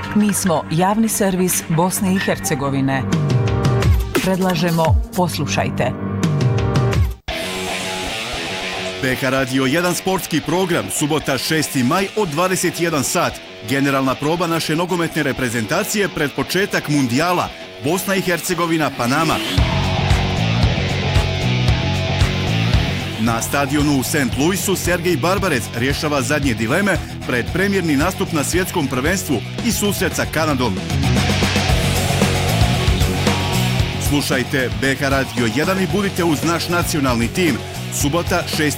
Mi smo javni servis Bosne i Hercegovine. Predlažemo poslušajte. BH Radio 1 sportski program, subota 6. maj od 21 sat. Generalna proba naše nogometne reprezentacije pred početak mundijala Bosna i Hercegovina, Panama. Na stadionu u St. Louisu Sergej Barbarec rješava zadnje dileme pred premjerni nastup na svjetskom prvenstvu i susret sa Kanadom. Slušajte BH Radio 1 i budite uz naš nacionalni tim. Subota 6.